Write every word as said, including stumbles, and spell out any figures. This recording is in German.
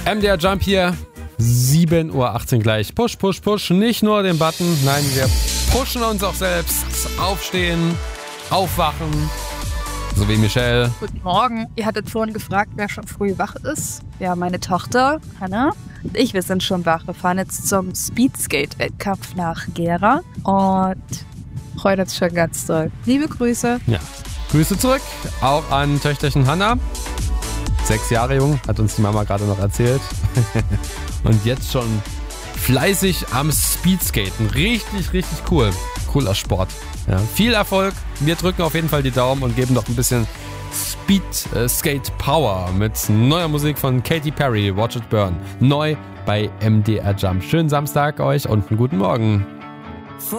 M D R Jump hier, sieben Uhr achtzehn gleich. Push, push, push, nicht nur den Button, nein, wir pushen uns auch selbst. Aufstehen, aufwachen, so wie Michelle. Guten Morgen. Ihr hattet vorhin gefragt, wer schon früh wach ist. Ja, meine Tochter, Hannah und ich, wir sind schon wach. Wir fahren jetzt zum Speedskate-Wettkampf nach Gera und freuen uns schon ganz doll. Liebe Grüße. Ja, Grüße zurück, auch an Töchterchen Hannah. Sechs Jahre jung, hat uns die Mama gerade noch erzählt. Und jetzt schon fleißig am Speedskaten. Richtig, richtig cool. Cooler Sport. Ja, viel Erfolg. Wir drücken auf jeden Fall die Daumen und geben noch ein bisschen Speed äh, Skate Power mit neuer Musik von Katy Perry, Watch It Burn. Neu bei M D R Jump. Schönen Samstag euch und einen guten Morgen.